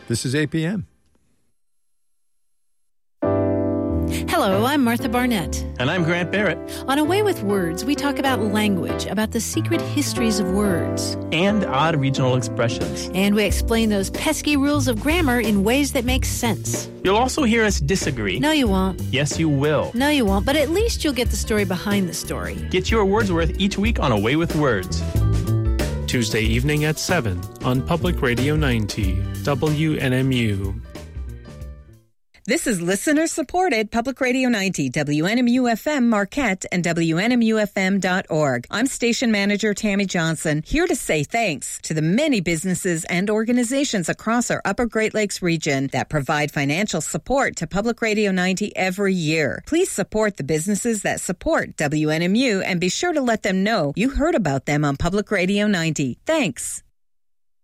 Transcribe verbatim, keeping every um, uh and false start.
This is A P M. Hello, I'm Martha Barnett. And I'm Grant Barrett. On A Way with Words, we talk about language, about the secret histories of words. And odd regional expressions. And we explain those pesky rules of grammar in ways that make sense. You'll also hear us disagree. No, you won't. Yes, you will. No, you won't, but at least you'll get the story behind the story. Get your Wordsworth each week on A Way with Words. Tuesday evening at seven on Public Radio ninety, W N M U. This is listener-supported Public Radio ninety, W N M U F M Marquette and W N M U F M dot org. I'm station manager Tammy Johnson, here to say thanks to the many businesses and organizations across our Upper Great Lakes region that provide financial support to Public Radio ninety every year. Please support the businesses that support W N M U and be sure to let them know you heard about them on Public Radio ninety. Thanks.